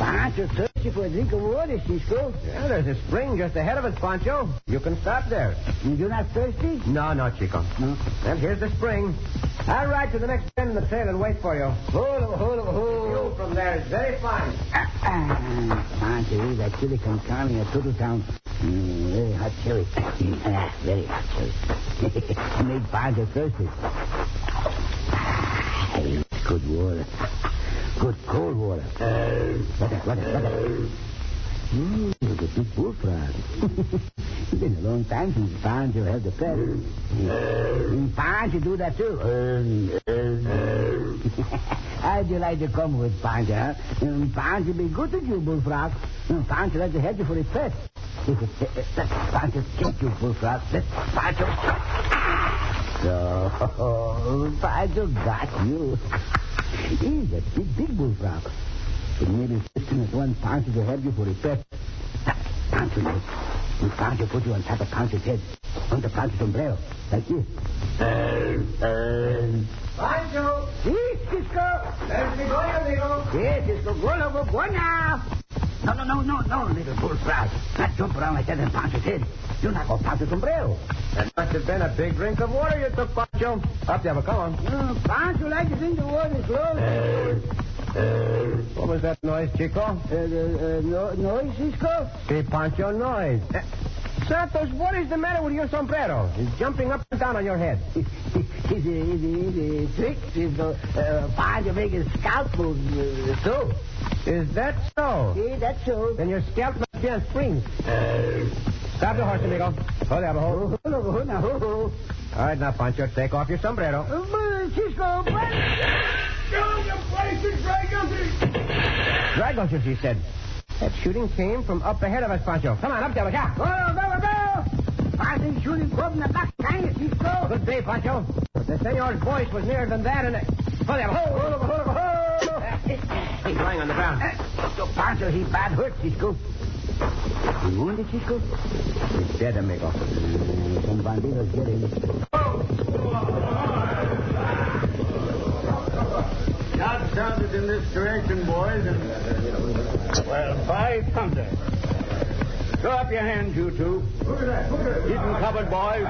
Pancho thirsty for a drink of water, Cisco. Yeah, there's a spring just ahead of us, Pancho. You can stop there. You're not thirsty? No, Chico. No. And here's the spring. I'll ride to the next bend in the trail and wait for you. Hold. View from there is very fine. Pancho, that chili con carne at Turtle Town. Very hot chili. Very hot chili. Made Pancho thirsty. Good water. Good cold water. Look at. Look at big bullfrog. It's been a long time since Pancho had the pet. And Pancho do that too. How'd you like to come with Pancho, huh? Pancho be good to you, bullfrog. Pancho like to have you for a pet. Pancho take you, bullfrog. Pancho. So, Pancho got you. He's a big bullfrog. But maybe system is one Pancho to have you for a pet. Pancho put you on top of Pancho's head, under Pancho's sombrero, like this. Pancho! See, Cisco? There's the going, amigo. Yes, Cisco, go now. No, little bullfrog. Not jump around like that in Pancho's head. You knock off Pancho's sombrero. That must have been a big drink of water you took, Pancho. Up, Devil, come on. Pancho like to drink the water slowly. What was that noise, Chico? Noise, Cisco? Hey, Pancho, noise. Santos, what is the matter with your sombrero? It's jumping up and down on your head. It's a trick, Cisco. Pancho make his scalp move, so. Is that so? Yeah, that's so. Then your scalp must be on springs. Stop the horse, amigo. Hold there, hold. Hold. All right, now, Pancho, take off your sombrero. Cisco, Drag us, she said. That shooting came from up ahead of us, Pancho. Come on, up there, yeah. Go. Pancho shooting from the back behind you, Cisco. Good day, Pancho. The senor's voice was nearer than that, and... Hold there, hold. He's lying on the ground. Pancho, he bad hurt, Cisco. You wounded, Cisco? He's dead, amigo. Some bandidos get him. Shots sounded in this direction, boys, and... Well, by thunder. Throw up your hands, you two. Keep them covered, boys.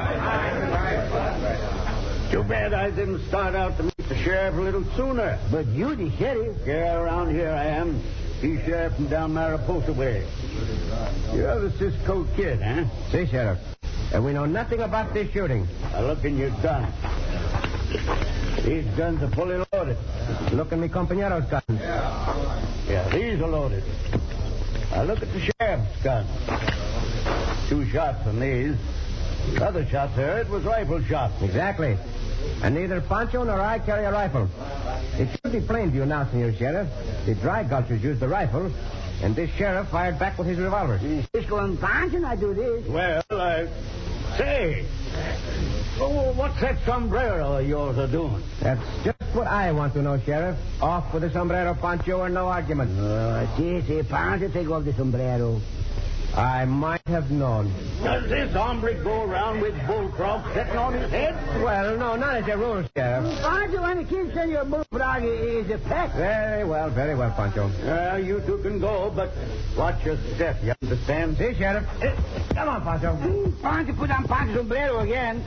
Too bad I didn't start out to meet the sheriff a little sooner. But you the sheriff. Yeah, around here I am. He's sheriff from down Mariposa way. You're the Cisco kid, huh? See, Sheriff. And we know nothing about this shooting. I look in your gun. These guns are fully loaded. Look in mi compañero's gun. Yeah, these are loaded. I look at the sheriff's gun. 2 shots on these. The other shots there, it was rifle shots. Exactly. And neither Pancho nor I carry a rifle. It should be plain to you now, Senor Sheriff. The dry gulchers used the rifle, and this sheriff fired back with his revolver. Cisco and Pancho, I do this. Well, say, what's that sombrero of yours are doing? That's just what I want to know, Sheriff. Off with the sombrero, Pancho, or no argument. See, Pancho, take off the sombrero. I might have known. Does this hombre go around with bullfrogs sitting on his head? Well, no, not as a rule, Sheriff. Pancho, when the kid said your bullfrog is a pet. Very well, Pancho. Well, you two can go, but watch your step, you understand? See, Sheriff. Come on, Pancho. Pancho, put on Pancho's sombrero again.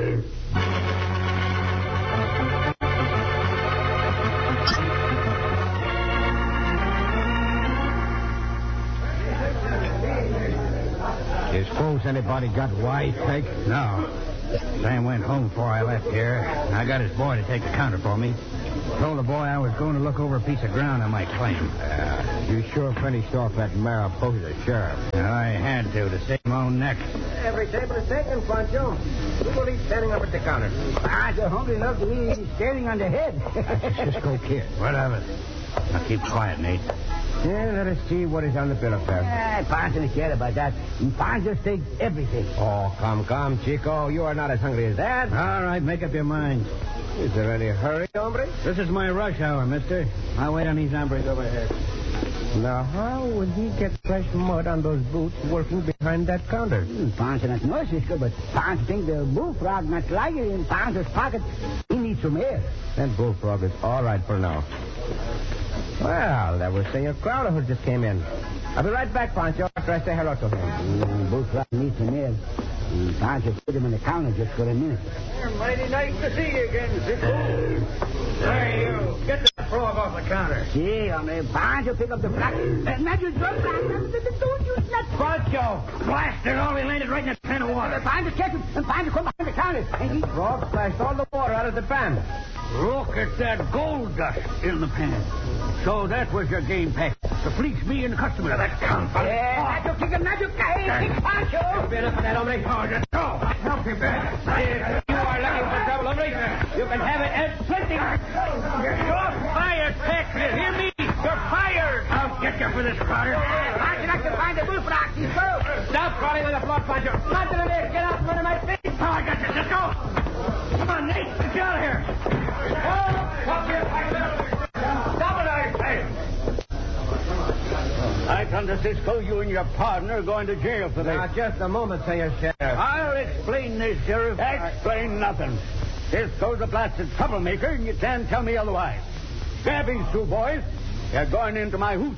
Suppose anybody got wise, Peg? No. Sam went home before I left here. I got his boy to take the counter for me. Told the boy I was going to look over a piece of ground I might claim. You sure finished off that Mariposa sheriff. I had to save my own neck. Every table is taken, Pancho. Who will be standing up at the counter? Pancho, hungry enough to be standing on the head. Cisco kid. What of it? Now keep quiet, Nate. Yeah, let us see what is on the bill up there. Pancho don't care about that. Pancho takes everything. Oh, come, Chico. You are not as hungry as that. All right, make up your mind. Is there any hurry, hombre? This is my rush hour, mister. I'll wait on these hombres over here. Now, how would he get fresh mud on those boots working behind that counter? Pancho not know, Cisco, but Pancho think the bullfrog not like it in Pancho's pocket. He needs some air. That bullfrog is all right for now. Well, that was Senor Crowder who just came in. I'll be right back, Pancho, after I say hello to him. Bullfrog needs some air. Pancho put him on the counter just for a minute. Mighty nice to see you again, Cisco. Hey, you. Get that frog off the counter. See, hombre, Pancho pick up the flag. Matthew, don't use that. Pancho! Blast it! All he landed right in a pan of water. Pancho, catch him. And Pancho, come behind the counter. And he... Frog splashed all the water out of the pan. Look at that gold dust in the pan. So that was your game pack. To fleece me and the customer. That comes. Matthew, kick him, Matthew. Hey, kick Pancho. Don't be enough of that, hombre. Oh, just go. Help him back. You are looking for trouble, hombre. You can have it as plenty. You're fired, Peck. You hear me? You're fired. I'll get you for this, Crowder. Pancho, I can find the bullfrog. He's broke. Stop crawling on the floor, Pancho. Not to the left. Get out from under my feet. Oh, I got you. Let's go. Come on, Nate. Get you out of here. Stop it, I say. I come to Cisco. You and your partner are going to jail for this. Now, just a moment, Senor Sheriff. I'll explain this, Sheriff. Explain nothing. Cisco's a blasted troublemaker, and you can't tell me otherwise. Grab these two boys. They're going into my hoot.